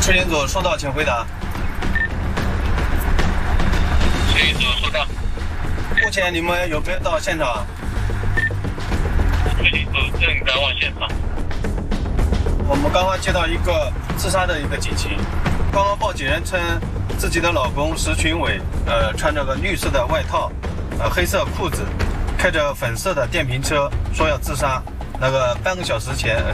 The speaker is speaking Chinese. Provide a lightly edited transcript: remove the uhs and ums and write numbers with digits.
车联组收到，请回答。 车联组收到。 目前你们有没有到现场？ 车联组正赶往现场。 我们刚刚接到一个自杀的一个警情，刚刚报警人称自己的老公石群伟，穿着个绿色的外套，黑色裤子，开着粉色的电瓶车，说要自杀。那个半个小时前